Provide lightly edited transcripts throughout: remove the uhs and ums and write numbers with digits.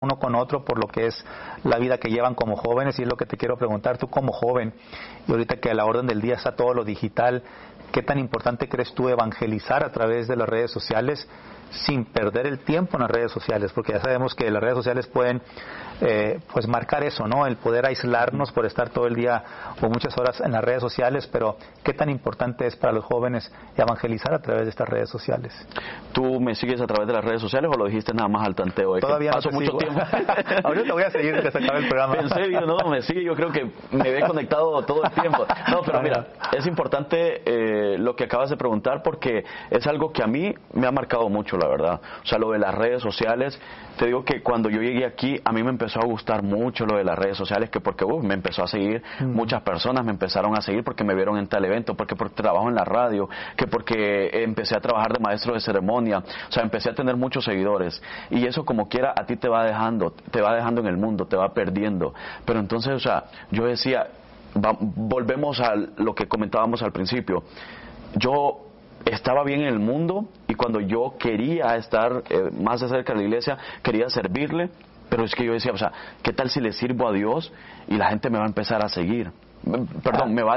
uno con otro por lo que es la vida que llevan como jóvenes, y es lo que te quiero preguntar, tú como joven, y ahorita que a la orden del día está todo lo digital, ¿qué tan importante crees tú evangelizar a través de las redes sociales sin perder el tiempo en las redes sociales? Porque ya sabemos que las redes sociales pueden pues marcar eso, ¿no? El poder aislarnos por estar todo el día o muchas horas en las redes sociales, pero ¿qué tan importante es para los jóvenes evangelizar a través de estas redes sociales? ¿Tú me sigues a través de las redes sociales o lo dijiste nada más al tanteo? Todavía no paso mucho tiempo. Ahorita te voy a seguir que se acabe el programa. En serio, no, me sigue, yo creo que me ve conectado todo el tiempo. No, pero mira, es importante lo que acabas de preguntar, porque es algo que a mí me ha marcado mucho, la verdad. O sea, lo de las redes sociales, te digo que cuando yo llegué aquí, a mí me empezó a gustar mucho lo de las redes sociales, que porque me empezó a seguir, muchas personas me empezaron a seguir porque me vieron en tal evento, porque trabajo en la radio, que porque empecé a trabajar de maestro de ceremonia, o sea, empecé a tener muchos seguidores, y eso como quiera a ti te va dejando en el mundo, te va perdiendo. Pero entonces, o sea, yo decía, volvemos a lo que comentábamos al principio, yo estaba bien en el mundo, y cuando yo quería estar más de cerca de la iglesia, quería servirle, pero es que yo decía, o sea, ¿qué tal si le sirvo a Dios y la gente me va a empezar a seguir? Perdón, me va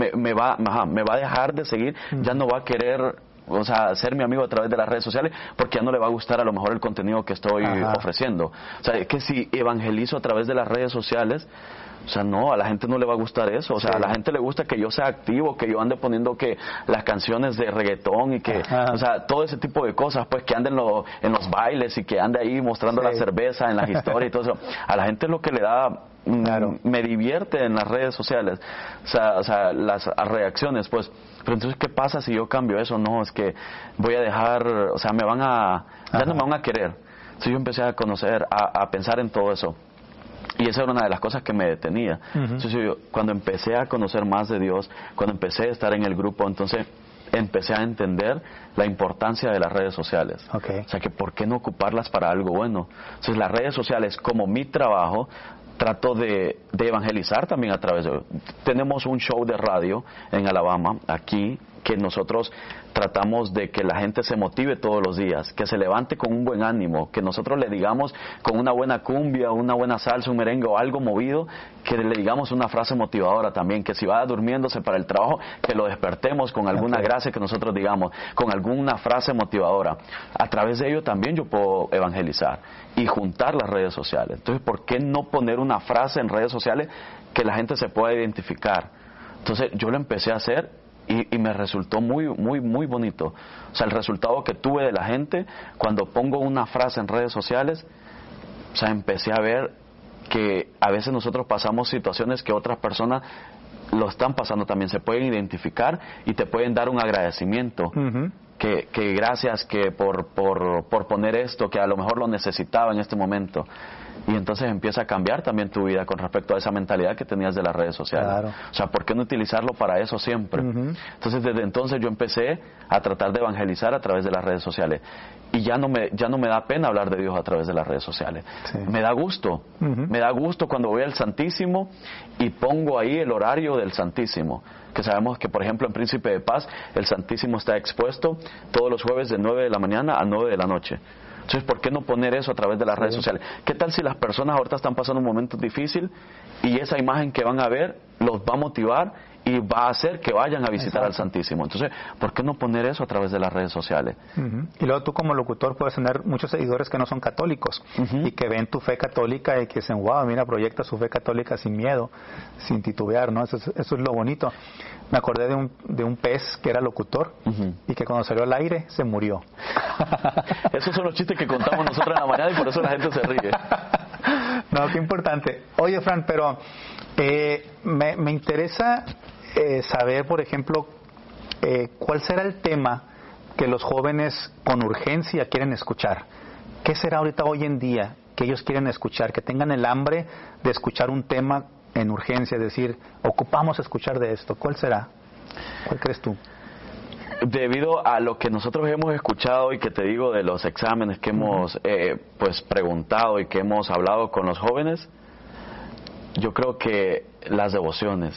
a dejar de seguir, ya no va a querer, o sea, ser mi amigo a través de las redes sociales, porque ya no le va a gustar a lo mejor el contenido que estoy ofreciendo. O sea, es que si evangelizo a través de las redes sociales, o sea, no, a la gente no le va a gustar eso. O sea, a la gente le gusta que yo sea activo, que yo ande poniendo que las canciones de reggaetón y que, o sea, todo ese tipo de cosas, pues que ande en los bailes y que ande ahí mostrando la cerveza en las historias y todo eso. A la gente es lo que le da, me divierte en las redes sociales. O sea, las reacciones, pues. Pero entonces, ¿qué pasa si yo cambio eso? No, es que voy a dejar, o sea, ya no me van a querer. Entonces yo empecé a conocer, a pensar en todo eso. Y esa era una de las cosas que me detenía. Entonces yo, cuando empecé a conocer más de Dios, cuando empecé a estar en el grupo, entonces empecé a entender la importancia de las redes sociales. O sea, que ¿por qué no ocuparlas para algo bueno? Entonces las redes sociales, como mi trabajo, trato de evangelizar también a través de... Tenemos un show de radio en Alabama, aquí, que nosotros tratamos de que la gente se motive todos los días, que se levante con un buen ánimo, que nosotros le digamos con una buena cumbia, una buena salsa, un merengue o algo movido, que le digamos una frase motivadora también, que si va durmiéndose para el trabajo, que lo despertemos con alguna gracia que nosotros digamos, con alguna frase motivadora. A través de ello también yo puedo evangelizar y juntar las redes sociales. Entonces, ¿por qué no poner una frase en redes sociales que la gente se pueda identificar? Entonces, yo lo empecé a hacer y me resultó muy, muy, muy bonito. O sea, el resultado que tuve de la gente cuando pongo una frase en redes sociales, o sea, empecé a ver que a veces nosotros pasamos situaciones que otras personas lo están pasando también, se pueden identificar y te pueden dar un agradecimiento. Que gracias que por poner esto, que a lo mejor lo necesitaba en este momento. Y entonces empieza a cambiar también tu vida con respecto a esa mentalidad que tenías de las redes sociales. O sea, ¿por qué no utilizarlo para eso siempre? Entonces, desde entonces yo empecé a tratar de evangelizar a través de las redes sociales. Y ya no me da pena hablar de Dios a través de las redes sociales. Me da gusto. Me da gusto cuando voy al Santísimo y pongo ahí el horario del Santísimo. Que sabemos que, por ejemplo, en Príncipe de Paz, el Santísimo está expuesto todos los jueves de 9 de la mañana a 9 de la noche. Entonces, ¿por qué no poner eso a través de las redes sociales? ¿Qué tal si las personas ahorita están pasando un momento difícil y esa imagen que van a ver los va a motivar y va a hacer que vayan a visitar al Santísimo? Entonces, ¿por qué no poner eso a través de las redes sociales? Y luego tú como locutor puedes tener muchos seguidores que no son católicos y que ven tu fe católica y que dicen, wow, mira, proyecta su fe católica sin miedo, sin titubear, ¿no? Eso es lo bonito. Me acordé de un pez que era locutor y que cuando salió al aire se murió. Esos son los chistes que contamos nosotros en la mañana y por eso la gente se ríe. No, qué importante. Oye, Fran, pero me interesa saber, por ejemplo, cuál será el tema que los jóvenes con urgencia quieren escuchar. ¿Qué será ahorita hoy en día que ellos quieren escuchar? Que tengan el hambre de escuchar un tema en urgencia, es decir, ocupamos escuchar de esto. ¿Cuál será? ¿Cuál crees tú? Debido a lo que nosotros hemos escuchado y que te digo de los exámenes que hemos pues preguntado y que hemos hablado con los jóvenes, yo creo que las devociones.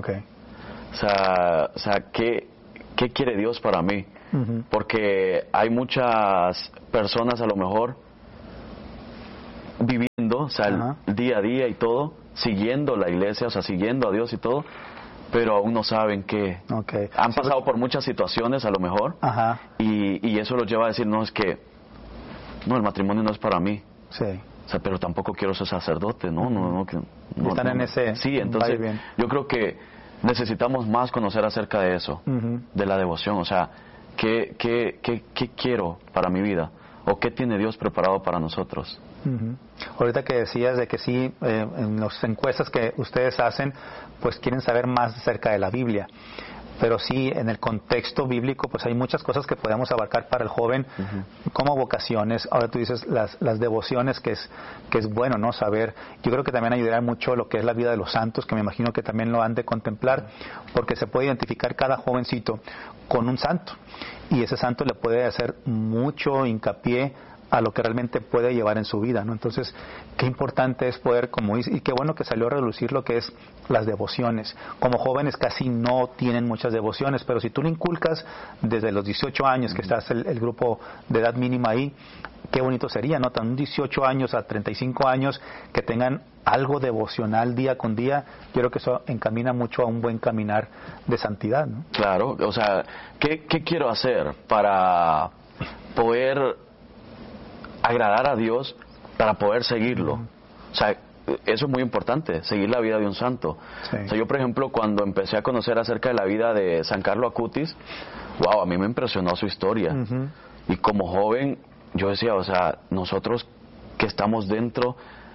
O sea, ¿qué quiere Dios para mí? Porque hay muchas personas a lo mejor viviendo viviendo, o sea, el día a día y todo, siguiendo la iglesia, o sea, siguiendo a Dios y todo, pero aún no saben qué. Okay. Han pasado por muchas situaciones a lo mejor, y eso los lleva a decir, no, es que, no, el matrimonio no es para mí. Sí. O sea, pero tampoco quiero ser sacerdote, no. Están en ese... Sí, entonces yo creo que necesitamos más conocer acerca de eso, de la devoción, o sea, ¿qué quiero para mi vida? ¿O qué tiene Dios preparado para nosotros? Ahorita que decías de que sí, en las encuestas que ustedes hacen, pues quieren saber más acerca de la Biblia. Pero sí, en el contexto bíblico, pues hay muchas cosas que podemos abarcar para el joven, como vocaciones. Ahora tú dices las devociones, que es bueno, ¿no? Saber. Yo creo que también ayudará mucho lo que es la vida de los santos, que me imagino que también lo han de contemplar, porque se puede identificar cada jovencito con un santo. Y ese santo le puede hacer mucho hincapié a lo que realmente puede llevar en su vida, ¿no? Entonces, qué importante es poder, como dice, y qué bueno que salió a relucir lo que es las devociones. Como jóvenes casi no tienen muchas devociones, pero si tú le inculcas desde los 18 años, que estás el grupo de edad mínima ahí, qué bonito sería, ¿no? Tan 18 años a 35 años que tengan algo devocional día con día. Yo creo que eso encamina mucho a un buen caminar de santidad, ¿no? Claro, o sea, ¿qué quiero hacer para poder agradar a Dios, para poder seguirlo? O sea, eso es muy importante, seguir la vida de un santo. Sí. O sea, yo, por ejemplo, cuando empecé a conocer acerca de la vida de San Carlo Acutis, wow, a mí me impresionó su historia. Y como joven, yo decía, o sea, nosotros que estamos dentro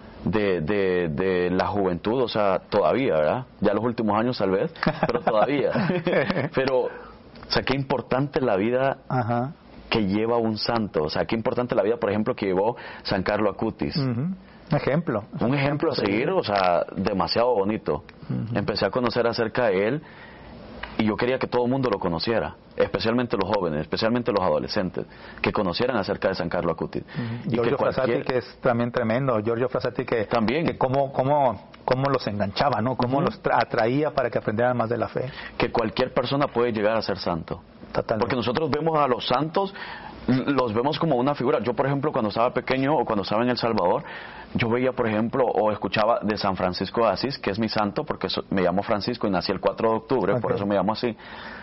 de la juventud, o sea, todavía, ¿verdad? Ya los últimos años tal vez, pero todavía. Pero, o sea, qué importante la vida que lleva un santo. O sea, qué importante la vida, por ejemplo, que llevó San Carlo Acutis. Un ejemplo a seguir, o sea, demasiado bonito. Empecé a conocer acerca de él y yo quería que todo el mundo lo conociera, especialmente los jóvenes, especialmente los adolescentes, que conocieran acerca de San Carlo Acutis. Y Giorgio Frassati, que es también tremendo. Giorgio Frassati, que también, que cómo los enganchaba, ¿no? Cómo los atraía para que aprendieran más de la fe. Que cualquier persona puede llegar a ser santo. Totalmente. Porque nosotros vemos a los santos, los vemos como una figura. Yo, por ejemplo, cuando estaba pequeño o cuando estaba en El Salvador, yo veía, por ejemplo, o escuchaba de San Francisco de Asís, que es mi santo, porque me llamo Francisco y nací el 4 de octubre, por eso me llamo así.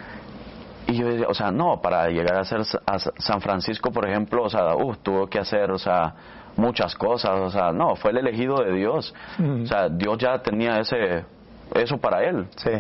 Y yo decía, o sea, no, para llegar a ser a San Francisco, por ejemplo, o sea, tuvo que hacer, o sea, muchas cosas, o sea, no, fue el elegido de Dios. O sea, Dios ya tenía eso para él. Sí.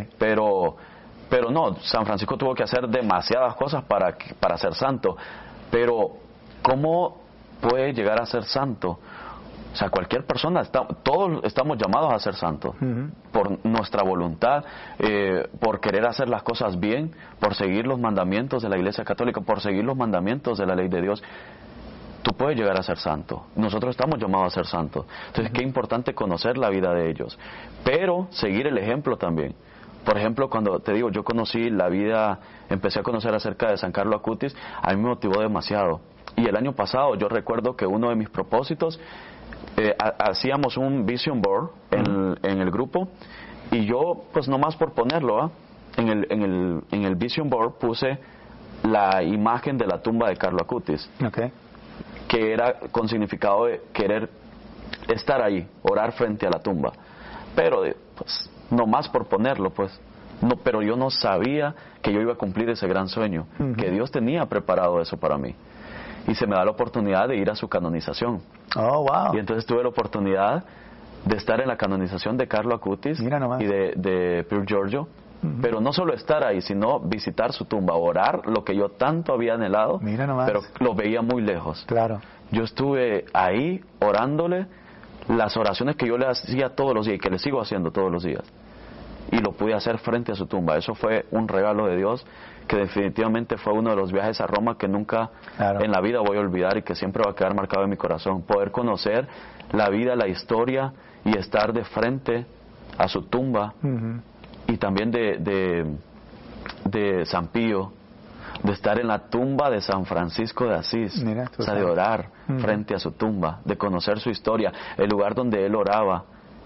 Pero no, San Francisco tuvo que hacer demasiadas cosas para ser santo. Pero, ¿cómo puede llegar a ser santo? O sea, cualquier persona, todos estamos llamados a ser santos, por nuestra voluntad, por querer hacer las cosas bien, por seguir los mandamientos de la Iglesia Católica, por seguir los mandamientos de la ley de Dios. Tú puedes llegar a ser santo. Nosotros estamos llamados a ser santos. Entonces, qué importante conocer la vida de ellos, pero seguir el ejemplo también. Por ejemplo, cuando te digo, yo conocí la vida, empecé a conocer acerca de San Carlo Acutis, a mí me motivó demasiado. Y el año pasado yo recuerdo que uno de mis propósitos, hacíamos un vision board en el grupo, y yo, pues nomás por ponerlo, en el vision board puse la imagen de la tumba de Carlo Acutis, que era con significado de querer estar ahí, orar frente a la tumba. Pero, pues, no más por ponerlo, pues. No, pero yo no sabía que yo iba a cumplir ese gran sueño, que Dios tenía preparado eso para mí. Y se me da la oportunidad de ir a su canonización. Oh, wow. Y entonces tuve la oportunidad de estar en la canonización de Carlo Acutis y de Pier Giorgio. Pero no solo estar ahí, sino visitar su tumba, orar lo que yo tanto había anhelado, pero lo veía muy lejos. Claro. Yo estuve ahí orándole las oraciones que yo le hacía todos los días y que le sigo haciendo todos los días, y lo pude hacer frente a su tumba. Eso fue un regalo de Dios, que definitivamente fue uno de los viajes a Roma que nunca en la vida voy a olvidar y que siempre va a quedar marcado en mi corazón. Poder conocer la vida, la historia y estar de frente a su tumba, y también de San Pío, de estar en la tumba de San Francisco de Asís, o sea, de orar frente a su tumba, de conocer su historia, el lugar donde él oraba,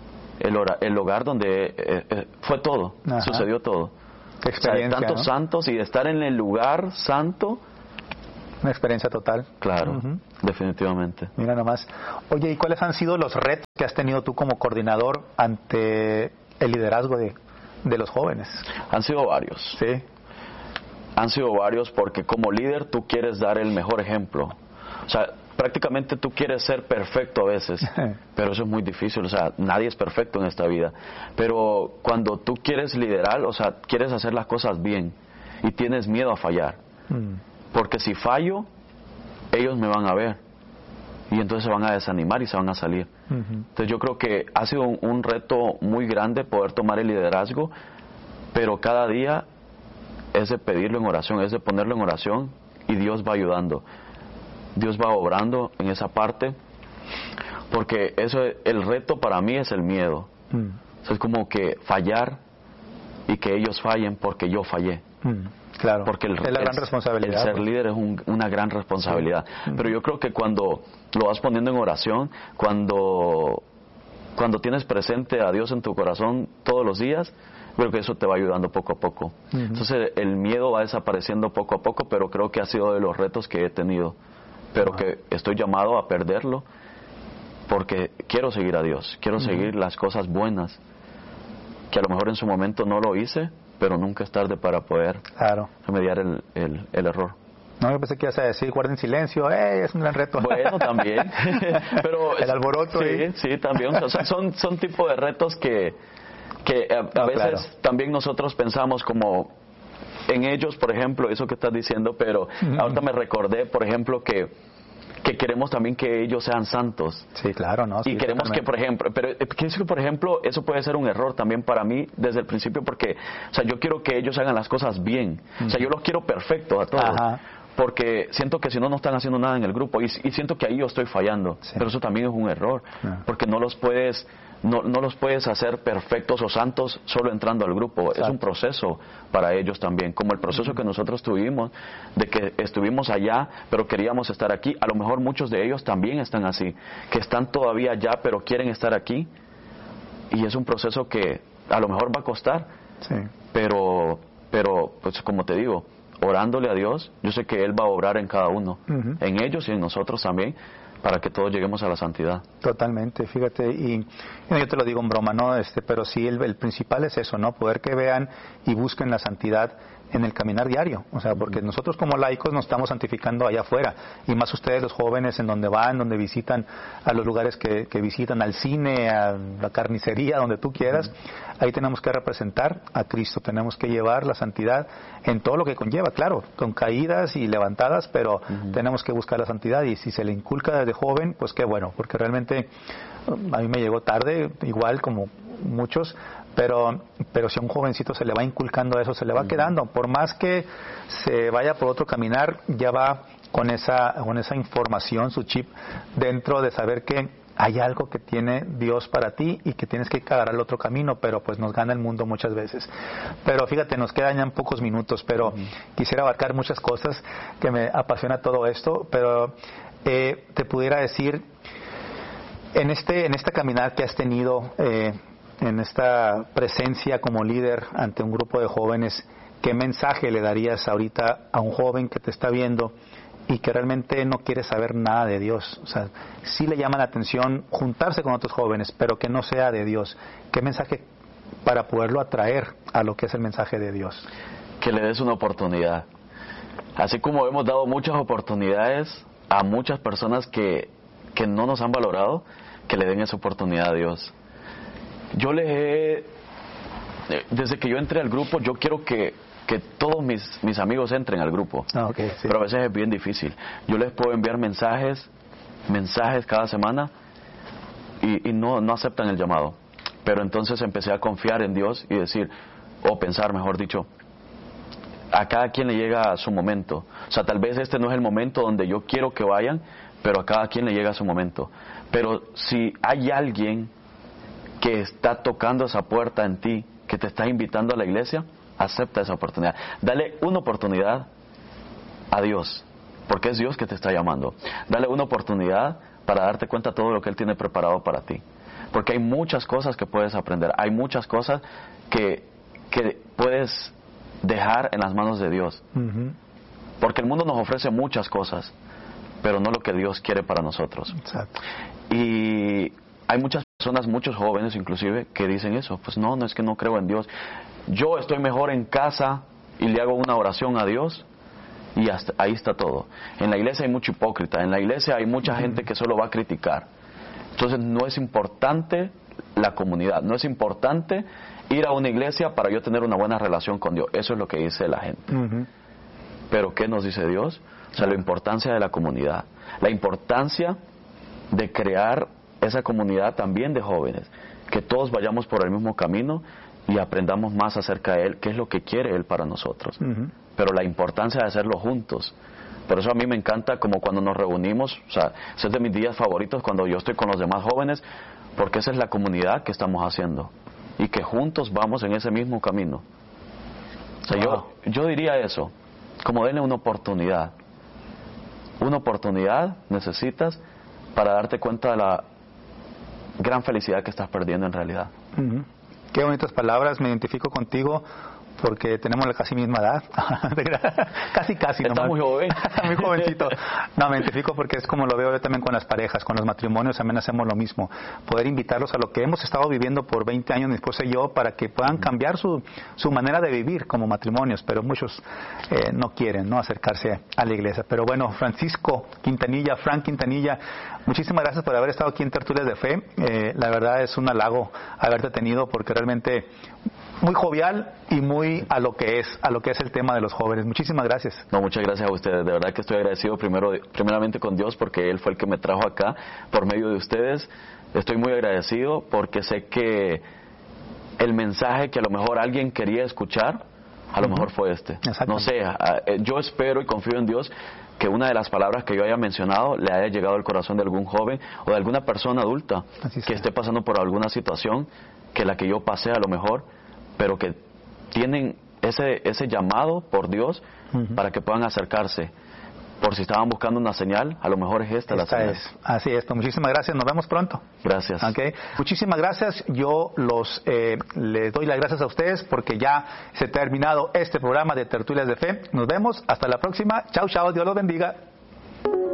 el lugar donde fue todo, sucedió todo. Qué experiencia, o sea, de tantos santos, y de estar en el lugar santo Una experiencia total. Claro, definitivamente. Mira nomás. Oye, ¿y cuáles han sido los retos que has tenido tú como coordinador ante el liderazgo de los jóvenes? Han sido varios. Sí. Han sido varios porque como líder tú quieres dar el mejor ejemplo. O sea, prácticamente tú quieres ser perfecto a veces, pero eso es muy difícil. O sea, nadie es perfecto en esta vida. Pero cuando tú quieres liderar, o sea, quieres hacer las cosas bien y tienes miedo a fallar. Porque si fallo, ellos me van a ver y entonces se van a desanimar y se van a salir. Entonces yo creo que ha sido un reto muy grande poder tomar el liderazgo, pero cada día es de pedirlo en oración, es de ponerlo en oración y Dios va ayudando. Dios va obrando en esa parte, porque eso, el reto para mí es el miedo. O sea, es como que fallar y que ellos fallen porque yo fallé. Claro, porque es la gran responsabilidad. El ser líder es una gran responsabilidad. Pero yo creo que cuando lo vas poniendo en oración, cuando tienes presente a Dios en tu corazón todos los días, creo que eso te va ayudando poco a poco. Entonces el miedo va desapareciendo poco a poco, pero creo que ha sido de los retos que he tenido. Pero que estoy llamado a perderlo porque quiero seguir a Dios, quiero seguir las cosas buenas, que a lo mejor en su momento no lo hice, pero nunca es tarde para poder remediar el error. No, yo pensé que ibas a decir, guarden silencio, es un gran reto. Bueno, también. Pero el alboroto. Sí, también. O sea, son tipo de retos que a veces también nosotros pensamos como en ellos, por ejemplo, eso que estás diciendo, pero ahorita me recordé, por ejemplo, que queremos también que ellos sean santos. Sí, claro, ¿no? Sí, y queremos que, por ejemplo, eso puede ser un error también para mí desde el principio, porque, o sea, yo quiero que ellos hagan las cosas bien. O sea, yo los quiero perfectos a todos. Porque siento que si no, no están haciendo nada en el grupo y siento que ahí yo estoy fallando. Pero eso también es un error, porque no los puedes hacer perfectos o santos solo entrando al grupo. Es un proceso para ellos también, como el proceso que nosotros tuvimos, de que estuvimos allá pero queríamos estar aquí. A lo mejor muchos de ellos también están así, que están todavía allá pero quieren estar aquí, y es un proceso que a lo mejor va a costar, pero pues como te digo, orándole a Dios, yo sé que Él va a obrar en cada uno, en ellos y en nosotros también, para que todos lleguemos a la santidad. Totalmente, fíjate, y yo te lo digo en broma, ¿no? Pero sí, el principal es eso, ¿no? Poder que vean y busquen la santidad en el caminar diario, o sea, porque nosotros como laicos nos estamos santificando allá afuera, y más ustedes los jóvenes en donde van, donde visitan a los lugares que visitan, al cine, a la carnicería, donde tú quieras, ahí tenemos que representar a Cristo, tenemos que llevar la santidad en todo lo que conlleva, claro, con caídas y levantadas, pero tenemos que buscar la santidad, y si se le inculca desde joven, pues qué bueno, porque realmente a mí me llegó tarde, igual como muchos, pero si a un jovencito se le va inculcando eso, se le va quedando, por más que se vaya por otro caminar, ya va con esa información, su chip dentro de saber que hay algo que tiene Dios para ti y que tienes que agarrar el otro camino, pero pues nos gana el mundo muchas veces. Pero fíjate, nos quedan ya pocos minutos, pero quisiera abarcar muchas cosas, que me apasiona todo esto, pero te pudiera decir, en este caminar que has tenido, en esta presencia como líder ante un grupo de jóvenes, ¿qué mensaje le darías ahorita a un joven que te está viendo y que realmente no quiere saber nada de Dios? O sea, sí le llama la atención juntarse con otros jóvenes, pero que no sea de Dios. ¿Qué mensaje para poderlo atraer a lo que es el mensaje de Dios? Que le des una oportunidad. Así como hemos dado muchas oportunidades a muchas personas que no nos han valorado, que le den esa oportunidad a Dios. Desde que yo entré al grupo, yo quiero que todos mis amigos entren al grupo. Pero a veces es bien difícil. Yo les puedo enviar mensajes cada semana y no aceptan el llamado. Pero entonces empecé a confiar en Dios y decir, o pensar, mejor dicho, a cada quien le llega su momento. O sea, tal vez este no es el momento donde yo quiero que vayan, pero a cada quien le llega su momento. Pero si hay alguien que está tocando esa puerta en ti, que te está invitando a la iglesia, acepta esa oportunidad. Dale una oportunidad a Dios, porque es Dios que te está llamando. Dale una oportunidad para darte cuenta de todo lo que Él tiene preparado para ti. Porque hay muchas cosas que puedes aprender, hay muchas cosas que puedes dejar en las manos de Dios. Porque el mundo nos ofrece muchas cosas, pero no lo que Dios quiere para nosotros. Exacto. Y hay muchas personas, muchos jóvenes inclusive, que dicen eso. Pues no es que no creo en Dios. Yo estoy mejor en casa y le hago una oración a Dios y hasta ahí está todo. En la iglesia hay mucho hipócrita, en la iglesia hay mucha gente que solo va a criticar. Entonces no es importante la comunidad, no es importante ir a una iglesia para yo tener una buena relación con Dios. Eso es lo que dice la gente. Pero ¿qué nos dice Dios? O sea, la importancia de la comunidad, la importancia de crear esa comunidad también de jóvenes, que todos vayamos por el mismo camino y aprendamos más acerca de Él, qué es lo que quiere Él para nosotros. Pero la importancia de hacerlo juntos. Por eso a mí me encanta como cuando nos reunimos, o sea, ese es de mis días favoritos cuando yo estoy con los demás jóvenes, porque esa es la comunidad que estamos haciendo y que juntos vamos en ese mismo camino. O sea, yo diría eso, como denle una oportunidad. Una oportunidad necesitas para darte cuenta de la gran felicidad que estás perdiendo en realidad. Qué bonitas palabras, me identifico contigo porque tenemos la casi misma edad. casi. Está muy joven. Muy jovencito. No, me identifico porque es como lo veo yo también con las parejas, con los matrimonios, también hacemos lo mismo. Poder invitarlos a lo que hemos estado viviendo por 20 años, mi esposa y yo, para que puedan cambiar su manera de vivir como matrimonios, pero muchos no quieren, ¿no?, acercarse a la iglesia. Pero bueno, Frank Quintanilla, muchísimas gracias por haber estado aquí en Tertulias de Fe. La verdad es un halago haberte tenido porque realmente muy jovial y muy a lo que es el tema de los jóvenes. Muchísimas gracias. No, muchas gracias a ustedes. De verdad que estoy agradecido primeramente con Dios porque Él fue el que me trajo acá por medio de ustedes. Estoy muy agradecido porque sé que el mensaje que a lo mejor alguien quería escuchar, a lo mejor fue este. No sé, yo espero y confío en Dios que una de las palabras que yo haya mencionado le haya llegado al corazón de algún joven o de alguna persona adulta que esté pasando por alguna situación que la que yo pasé a lo mejor, pero que tienen ese llamado por Dios para que puedan acercarse. Por si estaban buscando una señal, a lo mejor es esta la señal. Así es. Pues muchísimas gracias. Nos vemos pronto. Gracias. Okay. Muchísimas gracias. Yo les doy las gracias a ustedes porque ya se ha terminado este programa de Tertulias de Fe. Nos vemos. Hasta la próxima. Chao, chao. Dios los bendiga.